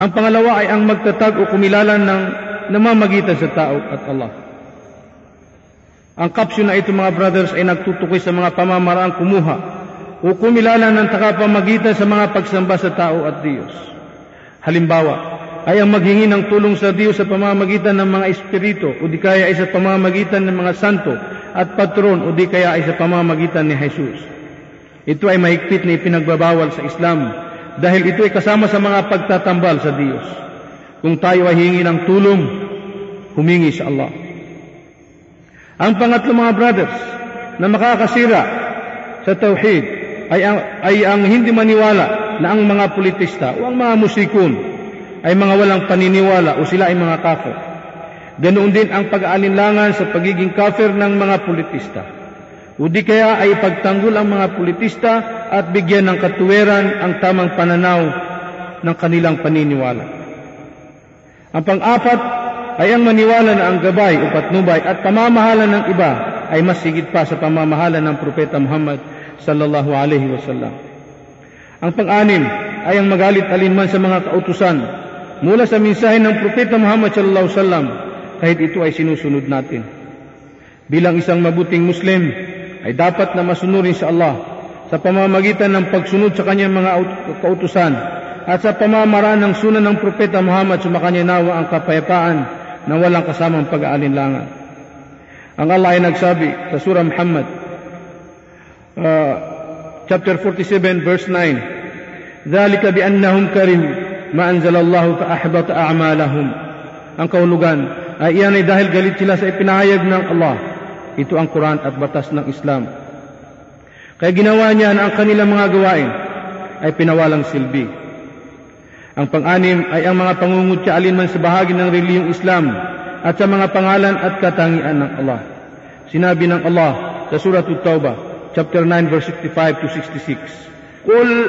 Ang pangalawa ay ang magtatag o kumilalan ng namamagitan sa tao at Allah. Ang kapsyon na ito, mga brothers, ay nagtutukoy sa mga pamamaraang kumuha o kumilalan ng takapamagitan sa mga pagsamba sa tao at Diyos. Halimbawa, ay ang maghingi ng tulong sa Diyos sa pamamagitan ng mga espiritu o di kaya ay sa pamamagitan ng mga santo at patron o di kaya ay sa pamamagitan ni Jesus. Ito ay mahigpit na ipinagbabawal sa Islam dahil ito ay kasama sa mga pagtatambal sa Diyos. Kung tayo ay hingi ng tulong, humingi sa Allah. Ang pangatlo, mga brothers, na makakasira sa tauhid ay ang hindi maniwala na ang mga politista o ang mga musikon ay mga walang paniniwala o sila ay mga kafir. Ganoon din ang pag-aalinlangan sa pagiging kafir ng mga politista. O di kaya ay ipagtanggol ang mga politista at bigyan ng katuwiran ang tamang pananaw ng kanilang paniniwala. Ang pang-apat ay ang maniwala na ang gabay o patnubay at pamamahala ng iba ay mas higit pa sa pamamahala ng Propeta Muhammad sallallahu alaihi wasallam. Ang pang-anim ay ang magalit alinman sa mga kautusan mula sa mensahe ng Propeta Muhammad sallallahu alaihi wasallam kahit ito ay sinusunod natin. Bilang isang mabuting Muslim ay dapat na masunurin sa Allah sa pamamagitan ng pagsunod sa kanyang mga kautusan at sa pamamaraan ng sunan ng Propeta Muhammad sumakanya nawa ang kapayapaan na walang kasamang pag-aalinlangan. Ang Allah ay nagsabi sa surah Muhammad chapter 47 verse 9, ذَلِكَ بِأَنَّهُمْ كَرِهُوا مَا أَنزَلَ اللَّهُ فَأَحْبَطَ أَعْمَالَهُمْ. Ang kahulugan ay iyan ay dahil galit sila sa ipinahayag ng Allah. Ito ang Quran at batas ng Islam. Kaya ginawa niya na ang kanilang mga gawain ay pinawalang silbi. Ang pang-anim ay ang mga pangungutya alinman sa bahagi ng relihiyong Islam at sa mga pangalan at katangian ng Allah. Sinabi ng Allah sa surah At-Tawbah chapter 9 verse 65 to 66, قُلْ